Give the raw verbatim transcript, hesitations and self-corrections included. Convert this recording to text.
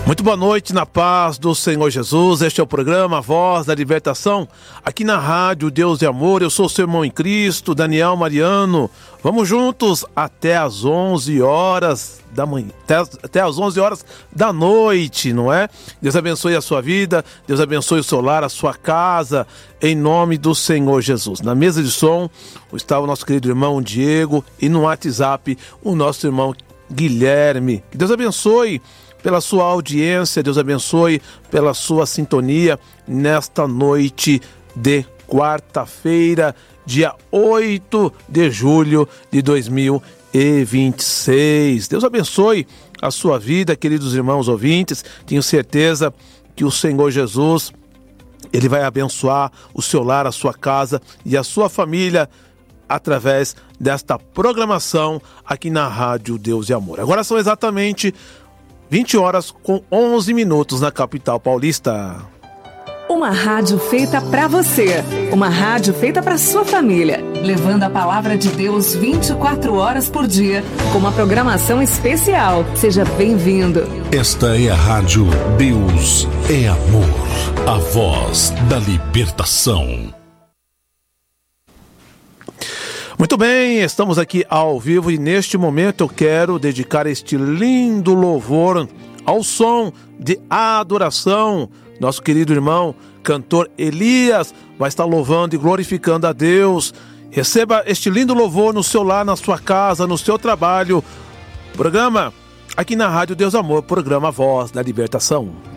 Muito boa noite, na paz do Senhor Jesus. Este é o programa Voz da Libertação, aqui na rádio Deus de Amor. Eu sou seu irmão em Cristo, Daniel Mariano. Vamos juntos até as onze horas da manhã, até, até as onze horas da noite, não é? Deus abençoe a sua vida, Deus abençoe o seu lar, a sua casa, em nome do Senhor Jesus. Na mesa de som está o nosso querido irmão Diego e no WhatsApp o nosso irmão Guilherme. Que Deus abençoe pela sua audiência, Deus abençoe pela sua sintonia nesta noite de quarta-feira, dia oito de julho de dois mil e vinte e seis. Deus abençoe a sua vida, queridos irmãos ouvintes. Tenho certeza que o Senhor Jesus, Ele vai abençoar o seu lar, a sua casa e a sua família através desta programação aqui na Rádio Deus de Amor. Agora são exatamente vinte horas com onze minutos na capital paulista. Uma rádio feita para você, uma rádio feita para sua família, levando a palavra de Deus vinte e quatro horas por dia, com uma programação especial. Seja bem-vindo. Esta é a Rádio Deus é Amor, a voz da libertação. Muito bem, estamos aqui ao vivo e neste momento eu quero dedicar este lindo louvor ao som de adoração. Nosso querido irmão, cantor Elias, vai estar louvando e glorificando a Deus. Receba este lindo louvor no seu lar, na sua casa, no seu trabalho. Programa aqui na Rádio Deus Amor, programa Voz da Libertação.